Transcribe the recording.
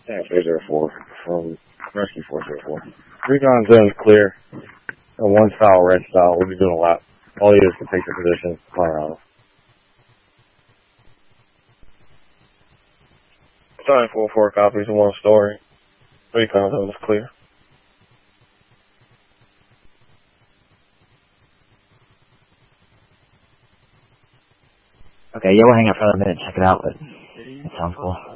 Yeah, 304 from Rescue 404. Recon zone's clear. One style, red style. We'll be doing a lap. All you do is to take your position, Colorado. 944 copies of one story. Recon zone is clear. Okay, yeah, we'll hang out for a minute and check it out, but it sounds cool.